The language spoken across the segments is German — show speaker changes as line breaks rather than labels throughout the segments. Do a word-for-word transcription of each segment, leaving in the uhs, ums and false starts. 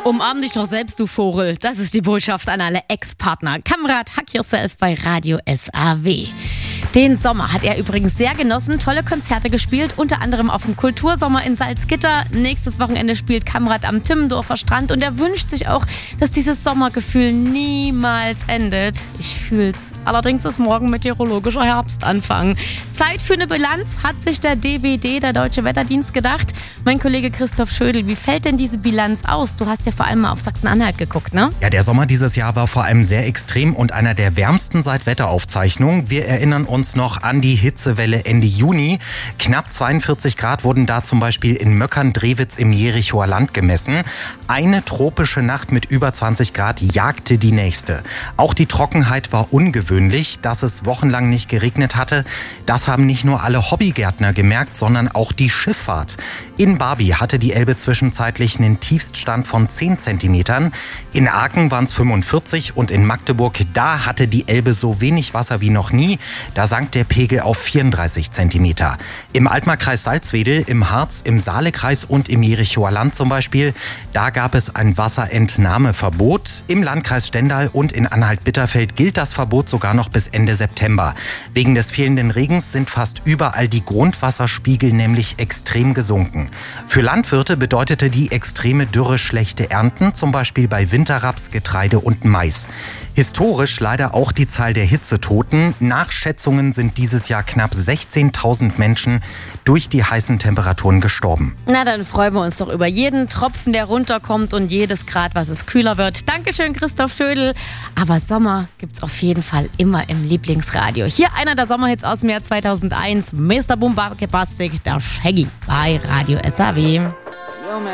Umarm dich doch selbst, du Vogel. Das ist die Botschaft an alle Ex-Partner. Kamrat, Hack Yourself bei Radio S A W. Den Sommer hat er übrigens sehr genossen, tolle Konzerte gespielt, unter anderem auf dem Kultursommer in Salzgitter. Nächstes Wochenende spielt Kamrat am Timmendorfer Strand und er wünscht sich auch, dass dieses Sommergefühl niemals endet. Ich fühl's. Allerdings ist morgen meteorologischer Herbstanfang. Zeit für eine Bilanz hat sich der D W D, der Deutsche Wetterdienst, gedacht. Mein Kollege Christoph Schödel, wie fällt denn diese Bilanz aus? Du hast ja vor allem mal auf Sachsen-Anhalt geguckt, ne?
Ja, der Sommer dieses Jahr war vor allem sehr extrem und einer der wärmsten seit Wetteraufzeichnungen. Wir erinnern uns noch an die Hitzewelle Ende Juni. Knapp zweiundvierzig Grad wurden da zum Beispiel in Möckern-Drewitz im Jerichoer Land gemessen. Eine tropische Nacht mit über zwanzig Grad jagte die nächste. Auch die Trockenheit war ungewöhnlich, dass es wochenlang nicht geregnet hatte. Das haben nicht nur alle Hobbygärtner gemerkt, sondern auch die Schifffahrt. In Barby hatte die Elbe zwischenzeitlich einen Tiefststand von zehn Zentimetern. In Aachen waren es fünfundvierzig und in Magdeburg, da hatte die Elbe so wenig Wasser wie noch nie. Da sank der Pegel auf vierunddreißig Zentimeter. Im Altmarkkreis Salzwedel, im Harz, im Saalekreis und im Jerichoer Land zum Beispiel, da gab es ein Wasserentnahmeverbot. Im Landkreis Stendal und in Anhalt-Bitterfeld gilt das Verbot sogar noch bis Ende September. Wegen des fehlenden Regens sind fast überall die Grundwasserspiegel nämlich extrem gesunken. Für Landwirte bedeutete die extreme Dürre schlechte Ernten, zum Beispiel bei Winterraps, Getreide und Mais. Historisch leider auch die Zahl der Hitzetoten. Nach Schätzungen sind dieses Jahr knapp sechzehntausend Menschen durch die heißen Temperaturen gestorben.
Na, dann freuen wir uns doch über jeden Tropfen, der runterkommt und jedes Grad, was es kühler wird. Dankeschön, Christoph Schödel. Aber Sommer gibt's auf jeden Fall immer im Lieblingsradio. Hier einer der Sommerhits aus dem Jahr zweitausendeins. Mister Bombastic, der Shaggy bei Radio S A W.
Yo, man.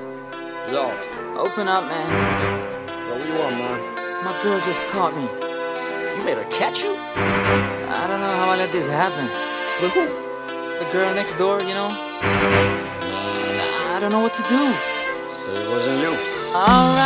Yo. Open up, man.
Yo, what you want, man?
My girl just caught me.
You made her catch you?
I don't know how I let this happen.
With who?
The girl next door, you know? I don't know what to do.
So it wasn't you.
Alright.